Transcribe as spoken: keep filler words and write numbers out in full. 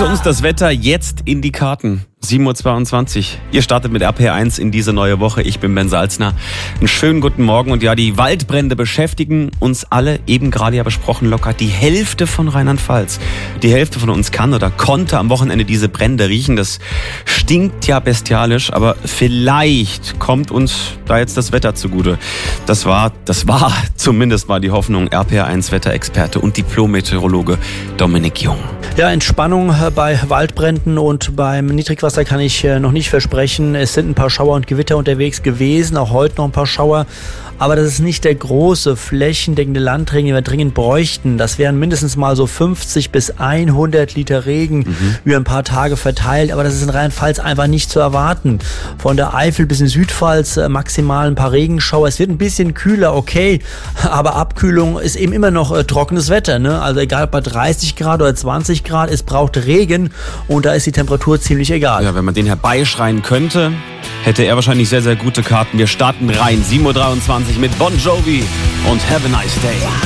uns das Wetter jetzt in die Karten. sieben Uhr zweiundzwanzig. Ihr startet mit R P R eins in diese neue Woche. Ich bin Ben Salzner. Einen schönen guten Morgen. Und ja, die Waldbrände beschäftigen uns alle. Eben gerade ja besprochen, locker die Hälfte von Rheinland-Pfalz. Die Hälfte von uns kann oder konnte am Wochenende diese Brände riechen. Das stinkt ja bestialisch, aber vielleicht kommt uns da jetzt das Wetter zugute. Das war, das war zumindest mal die Hoffnung. R P R eins Wetterexperte und Diplom-Meteorologe Dominik Jung. Ja, Entspannung bei Waldbränden und beim Niedrigwasser kann ich noch nicht versprechen. Es sind ein paar Schauer und Gewitter unterwegs gewesen, auch heute noch ein paar Schauer. Aber das ist nicht der große, flächendeckende Landregen, den wir dringend bräuchten. Das wären mindestens mal so fünfzig bis hundert Liter Regen mhm. über ein paar Tage verteilt. Aber das ist in Rheinland-Pfalz einfach nicht zu erwarten. Von der Eifel bis in Südpfalz maximal ein paar Regenschauer. Es wird ein bisschen kühler, okay. Aber Abkühlung ist eben immer noch äh, trockenes Wetter, ne? Also egal ob bei dreißig Grad oder zwanzig Grad, es braucht Regen. Und da ist die Temperatur ziemlich egal. Ja, wenn man den herbeischreien könnte, hätte er wahrscheinlich sehr, sehr gute Karten. Wir starten rein. sieben Uhr dreiundzwanzig mit Bon Jovi und Have a Nice Day.